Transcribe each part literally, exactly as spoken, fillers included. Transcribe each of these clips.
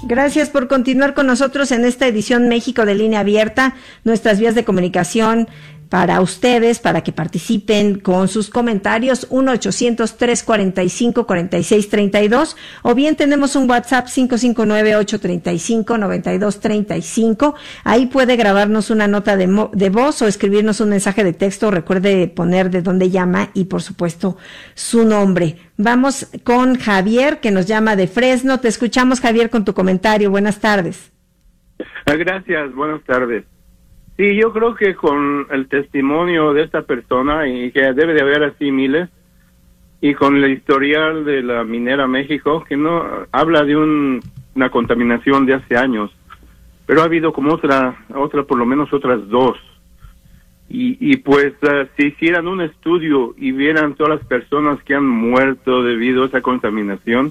Gracias por continuar con nosotros en esta edición México de Línea Abierta. Nuestras vías de comunicación para ustedes, para que participen con sus comentarios, uno ochocientos, trescientos cuarenta y cinco, cuarenta y seis treinta y dos, o bien tenemos un WhatsApp cinco cinco nueve, ocho treinta y cinco, noventa y dos treinta y cinco. Ahí puede grabarnos una nota de, mo- de voz o escribirnos un mensaje de texto. Recuerde poner de dónde llama y, por supuesto, su nombre. Vamos con Javier, que nos llama de Fresno. Te escuchamos, Javier, con tu comentario. Buenas tardes. Gracias, buenas tardes. Sí, yo creo que con el testimonio de esta persona, y que debe de haber así miles, y con el historial de la Minera México, que no habla de un, una contaminación de hace años, pero ha habido como otra, otra por lo menos otras dos. Y, y pues uh, si hicieran un estudio y vieran todas las personas que han muerto debido a esa contaminación,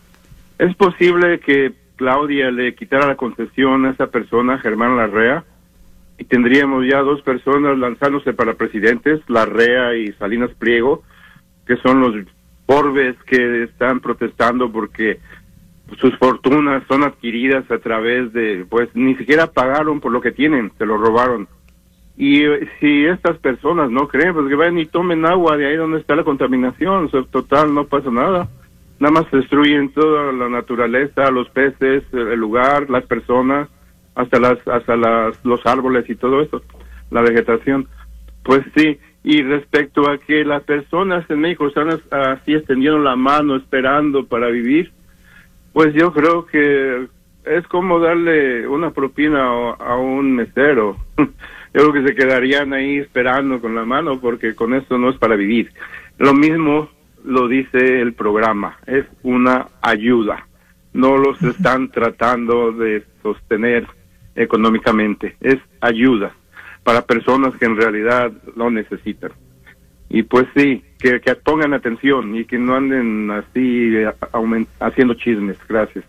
es posible que Claudia le quitara la concesión a esa persona, Germán Larrea, y tendríamos ya dos personas lanzándose para presidentes, Larrea y Salinas Pliego, que son los orbes que están protestando porque sus fortunas son adquiridas a través de, pues ni siquiera pagaron por lo que tienen, se lo robaron. Y eh, si estas personas no creen, pues que vayan y tomen agua de ahí donde está la contaminación, o sea, total, no pasa nada. Nada más destruyen toda la naturaleza, los peces, el lugar, las personas, hasta las hasta las los árboles y todo eso, la vegetación. Pues sí, y respecto a que las personas en México están así extendiendo la mano esperando para vivir, pues yo creo que es como darle una propina a, a un mesero. Yo creo que se quedarían ahí esperando con la mano, porque con esto no es para vivir. Lo mismo lo dice el programa, es una ayuda. No los están tratando de sostener económicamente, es ayuda para personas que en realidad lo necesitan. Y pues sí, que, que pongan atención y que no anden así aument- haciendo chismes. Gracias.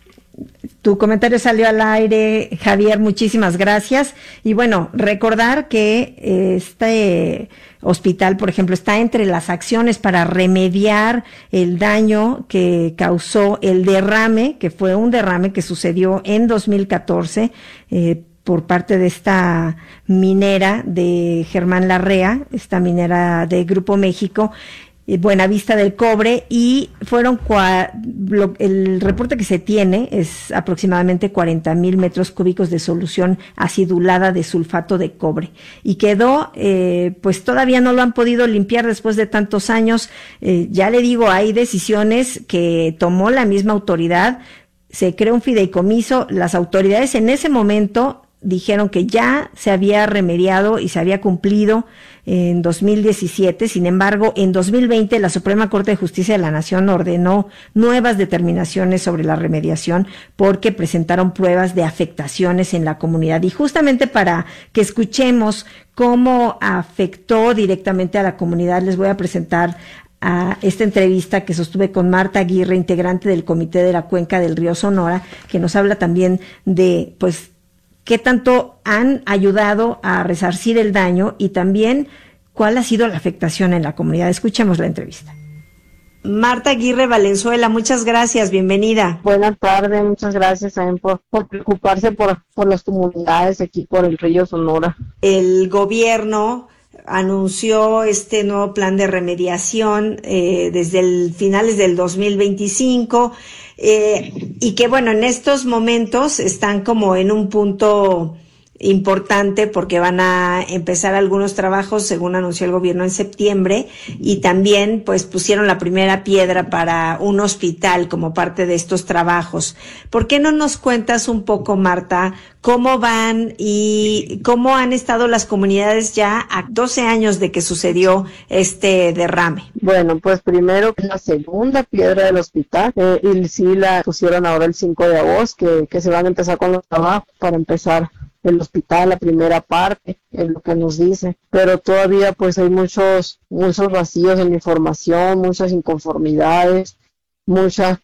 Tu comentario salió al aire, Javier, muchísimas gracias. Y bueno, recordar que este hospital, por ejemplo, está entre las acciones para remediar el daño que causó el derrame, que fue un derrame que sucedió en dos mil catorce, eh, por parte de esta minera de Germán Larrea, esta minera de Grupo México, Buenavista del Cobre, y fueron cua, lo, el reporte que se tiene es aproximadamente cuarenta mil metros cúbicos de solución acidulada de sulfato de cobre, y quedó, eh, pues todavía no lo han podido limpiar después de tantos años. Eh, ya le digo, hay decisiones que tomó la misma autoridad, se creó un fideicomiso, las autoridades en ese momento dijeron que ya se había remediado y se había cumplido en dos mil diecisiete. Sin embargo, en dos mil veinte la Suprema Corte de Justicia de la Nación ordenó nuevas determinaciones sobre la remediación porque presentaron pruebas de afectaciones en la comunidad. Y justamente para que escuchemos cómo afectó directamente a la comunidad, les voy a presentar a esta entrevista que sostuve con Marta Aguirre, integrante del Comité de la Cuenca del Río Sonora, que nos habla también de, pues, qué tanto han ayudado a resarcir el daño y también cuál ha sido la afectación en la comunidad. Escuchemos la entrevista. Marta Aguirre Valenzuela, muchas gracias, bienvenida. Buenas tardes, muchas gracias también por, por preocuparse por, por las comunidades aquí por el río Sonora. El gobierno anunció este nuevo plan de remediación eh, desde el finales del dos mil veinticinco, eh, y que bueno, en estos momentos están como en un punto importante porque van a empezar algunos trabajos según anunció el gobierno en septiembre, y también pues pusieron la primera piedra para un hospital como parte de estos trabajos. ¿Por qué no nos cuentas un poco, Marta, cómo van y cómo han estado las comunidades ya a doce años de que sucedió este derrame? Bueno, pues primero la segunda piedra del hospital, eh, y sí la pusieron ahora el cinco de agosto, que, que se van a empezar con los trabajos para empezar el hospital, la primera parte, es lo que nos dice, pero todavía pues hay muchos, muchos vacíos en la información, muchas inconformidades, muchas